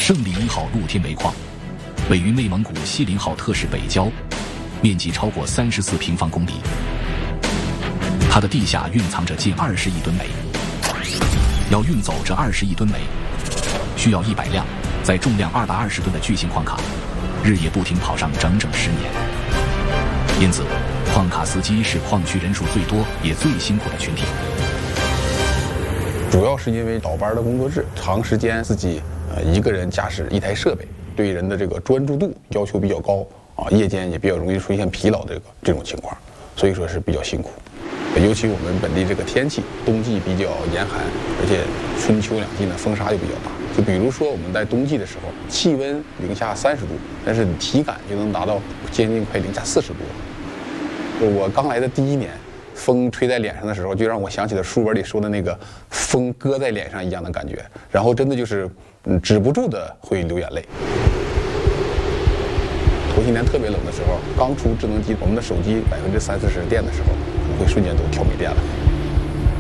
胜利1号露天煤矿位于内蒙古锡林浩特市北郊，面积超过34平方公里。它的地下蕴藏着近20亿吨煤，要运走这20亿吨煤，需要100辆载重量220吨的巨型矿卡，日夜不停跑上整整10年。因此，矿卡司机是矿区人数最多也最辛苦的群体。 主要是因为倒班的工作制，长时间自己一个人驾驶一台设备，对人的这个专注度要求比较高啊，夜间也比较容易出现疲劳的这种情况，所以说是比较辛苦。尤其我们本地这个天气，冬季比较严寒，而且春秋两季呢风沙又比较大。就比如说我们在冬季的时候，气温零下30度，但是你体感就能达到接近快零下40度。我刚来的第1年，风吹在脸上的时候，就让我想起了书本里说的那个风搁在脸上一样的感觉，然后真的就是止不住的会流眼泪。头些年特别冷的时候，刚出智能机，我们的手机30%-40%电的时候，会瞬间都跳没电了。